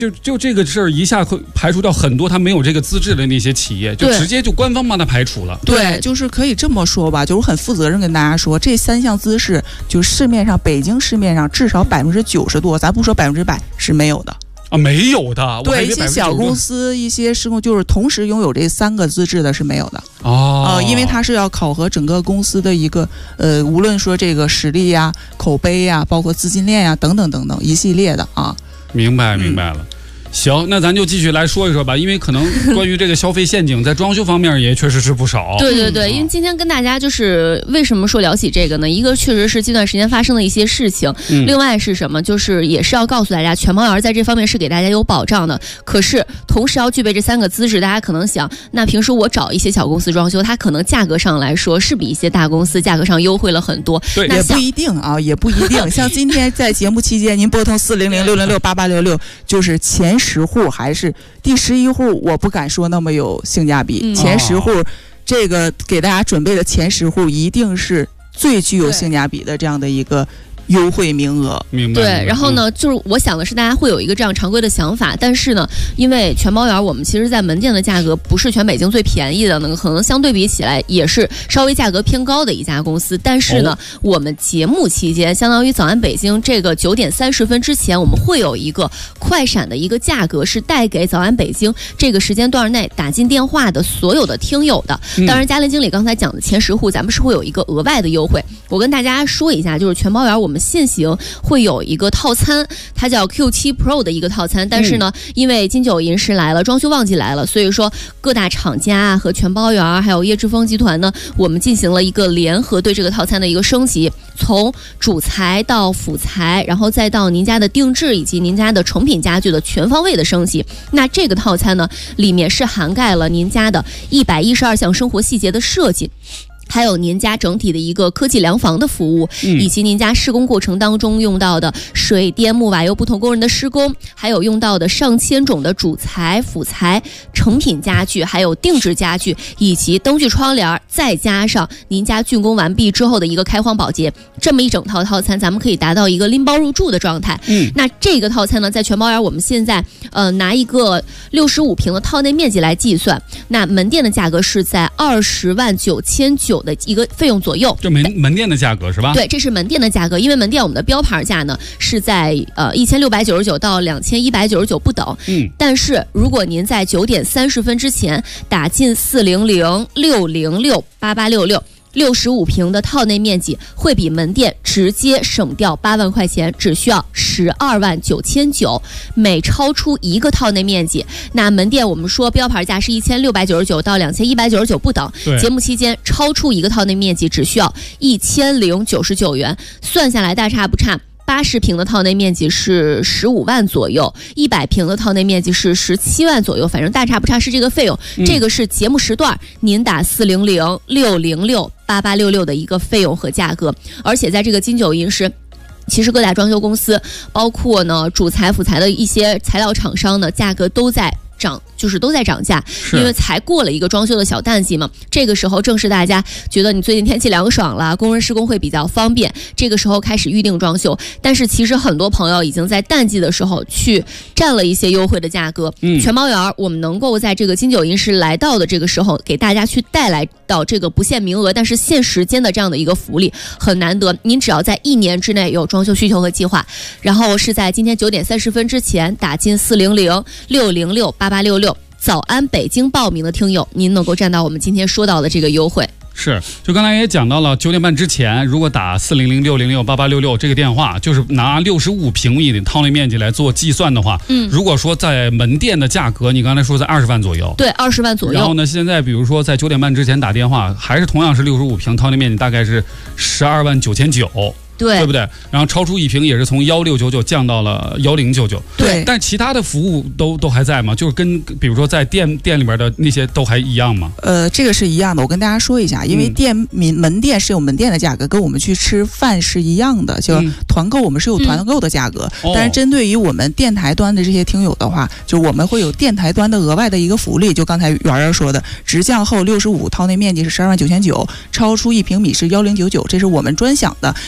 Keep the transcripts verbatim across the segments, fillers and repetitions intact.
就就这个事儿一下会排除掉很多他没有这个资质的那些企业，就直接就官方把它排除了。 对，就是可以这么说吧，就是我很负责任跟大家说，这三项资质就市面上北京市面上至少百分之九十多，咱不说百分之百是没有的。 啊，没有的。 对，一些小公司、一些施工就是同时拥有这三个资质的是没有的。 哦， 呃，因为它是要考核整个公司的一个呃，无论说这个实力呀、口碑呀，包括资金链呀等等等等一系列的啊。 明白，明白了。嗯，行，那咱就继续来说一说吧，因为可能关于这个消费陷阱在装修方面也确实是不少。 对对对，因为今天跟大家就是为什么说聊起这个呢？一个确实是这段时间发生的一些事情，嗯、另外是什么？就是也是要告诉大家，全猫园在这方面是给大家有保障的。可是同时要具备这三个资质，大家可能想，那平时我找一些小公司装修，它可能价格上来说是比一些大公司价格上优惠了很多。 对， 也不一定啊，也不一定。像今天在节目期间，您拨通四零零六零六八八六六，就是前十户还是第十一户，我不敢说那么有性价比。嗯、前十户，这个给大家准备的前十户一定是最具有性价比的这样的一个优惠名额。 明白。 对，然后呢，就是我想的是大家会有一个这样常规的想法，但是呢，因为全猫园我们其实在门店的价格不是全北京最便宜的，那个可能相对比起来也是稍微价格偏高的一家公司。但是呢，哦、我们节目期间，相当于早安北京这个九点三十分之前，我们会有一个快闪的一个价格，是带给早安北京这个时间段内打进电话的所有的听友的。嗯、当然，嘉玲经理刚才讲的前十户，咱们是会有一个额外的优惠。我跟大家说一下，就是全猫园我们现行会有一个套餐，它叫 Q 七 Pro 的一个套餐，但是呢，嗯、因为金九银十来了，装修旺季来了，所以说各大厂家啊和全包园还有叶之峰集团呢，我们进行了一个联合对这个套餐的一个升级，从主材到辅材，然后再到您家的定制以及您家的成品家具的全方位的升级。那这个套餐呢，里面是涵盖了您家的一百一十二项生活细节的设计。还有您家整体的一个科技凉房的服务，嗯、以及您家施工过程当中用到的水电木瓦油不同工人的施工，还有用到的上千种的主材辅材成品家具，还有定制家具，以及灯具窗帘，再加上您家竣工完毕之后的一个开荒保洁，这么一整套套餐，咱们可以达到一个拎包入住的状态。嗯，那这个套餐呢，在全包园我们现在呃拿一个六十五平的套内面积来计算，那门店的价格是在二十万九千九的一个费用左右， 这门门店的价格是吧？ 对，这是门店的价格，因为门店我们的标牌价呢是在呃一千六百九十九到两千一百九十九不等。嗯，但是如果您在九点三十分之前打进四零零六零六八八六六。六十五平的套内面积会比门店直接省掉八万块钱，只需要十二万九千九。每超出一个套内面积，那门店我们说标牌价是一千六百九十九到两千一百九十九不等。节目期间超出一个套内面积只需要一千零九十九元，算下来大差不差。八十平的套内面积是十五万左右，一百平的套内面积是十七万左右，反正大差不差是这个费用。嗯、这个是节目时段您打四零零六零六八八六六的一个费用和价格，而且在这个金九银十。其实各大装修公司，包括呢主材辅材的一些材料厂商呢，价格都在涨，就是都在涨价，因为才过了一个装修的小淡季嘛。这个时候正是大家觉得你最近天气凉爽了，工人施工会比较方便，这个时候开始预定装修。但是其实很多朋友已经在淡季的时候去占了一些优惠的价格。嗯，全包园我们能够在这个金九银十来到的这个时候，给大家去带来到这个不限名额但是限时间的这样的一个福利，很难得。您只要在一年之内有装修需求和计划，然后是在今天九点三十分之前打进四零零六零六八八六六早安北京报名的听友，您能够占到我们今天说到的这个优惠。 是，就刚才也讲到了，九点半之前如果打四零零六零六八八六六这个电话，就是拿六十五平米的套内面积来做计算的话，嗯，如果说在门店的价格，你刚才说在二十万左右， 对，二十万左右。 然后呢，现在比如说在九点半之前打电话，还是同样是六十五平套内面积，大概是十二万九千九。对，对不对？然后超出一平也是从幺六九九降到了幺零九九。 对， 但其他的服务都都还在吗？就是跟比如说在店店里边的那些都还一样吗？ 呃，这个是一样的。我跟大家说一下，因为店门、嗯、门店是有门店的价格，跟我们去吃饭是一样的。就团购我们是有团购的价格，嗯、但是针对于我们电台端的这些听友的话，就我们会有电台端的额外的一个福利。就刚才圆圆说的，直降后六十五套内面积是十二万九千九，超出一平米是幺零九九，这是我们专享的。像店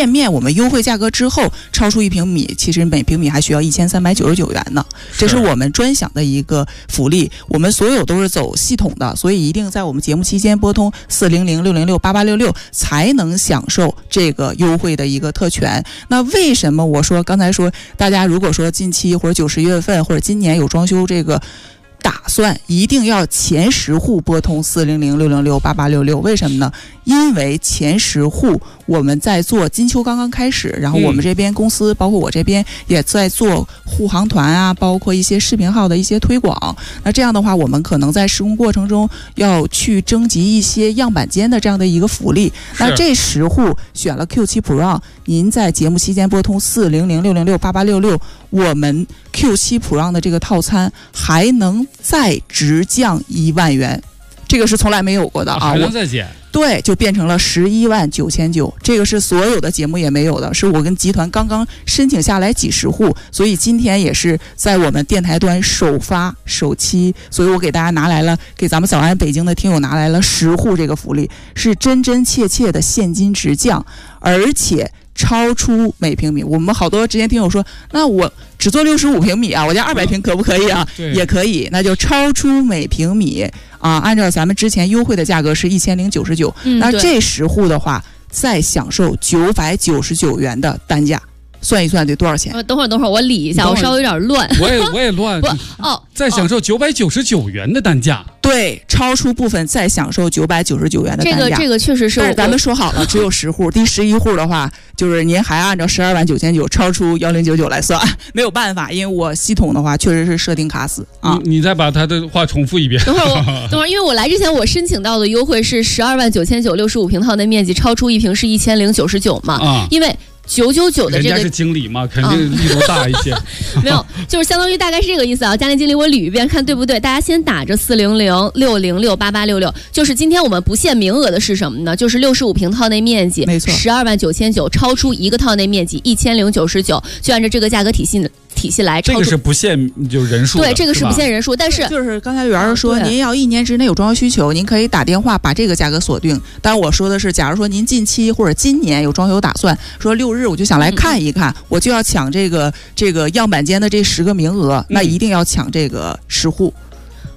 店面我们优惠价格之后，超出一平米，其实每平米还需要一千三百九十九元呢。这是我们专享的一个福利，我们所有都是走系统的，所以一定在我们节目期间拨通四零零六零六八八六六才能享受这个优惠的一个特权。那为什么我说刚才说大家如果说近期或者九十月份或者今年有装修这个打算，一定要前十户拨通四零零六零六八八六六，为什么呢？因为前十户我们在做金秋刚刚开始，然后我们这边公司、嗯、包括我这边也在做护航团啊，包括一些视频号的一些推广。那这样的话，我们可能在施工过程中要去征集一些样板间的这样的一个福利。那这十户选了 Q 七 Pro， 您在节目期间拨通四零零六零六八八六六，我们 Q 七 Pro 的这个套餐还能再直降一万元，这个是从来没有过的啊！ 还能再减？ 对，就变成了十一万九千九，这个是所有的节目也没有的，是我跟集团刚刚申请下来几十户，所以今天也是在我们电台端首发首期，所以我给大家拿来了，给咱们早安北京的听友拿来了十户这个福利，是真真切切的现金直降，而且超出每平米。我们好多之前听友说，那我只做六十五平米啊，我家二百平可不可以啊？也可以，那就超出每平米啊，按照咱们之前优惠的价格是一千零九十九，那这十户的话，再享受九百九十九元的单价。算一算得多少钱？ 呃，等会儿等会儿我理一下，我稍微有点乱。 我也我也乱。 不哦， 再享受九百九十九元的单价。 对，超出部分再享受九百九十九元的单价。 这个这个确实是。 但是咱们说好了，只有十户，第十一户的话，就是您还按照十二万九千九超出幺零九九来算，没有办法，因为我系统的话确实是设定卡死啊。 你你再把他的话重复一遍。 等会儿我等会儿，因为我来之前我申请到的优惠是十二万九千九，六十五平套内面积超出一平是一千零九十九嘛。啊。因为九九九的这个， 人家是经理嘛，肯定力度大一些。啊、 没有，就是相当于大概是这个意思啊。嘉玲经理，我捋一遍看对不对？大家先打着四零零六零六八八六六，就是今天我们不限名额的是什么呢？就是六十五平套内面积， 没错， 十二万九千九，超出一个套内面积一千零九十九，就按照这个价格体系体系来。 这个是不限就人数的， 对，这个是不限人数，但是就是刚才圆儿说，您要一年之内有装修需求，您可以打电话把这个价格锁定。当然我说的是，假如说您近期或者今年有装修打算，说六日我就想来看一看，嗯、我就要抢这个这个样板间的这十个名额，嗯、那一定要抢这个十户。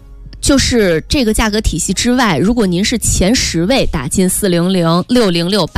就是这个价格体系之外，如果您是前十位打进四零零六零六八。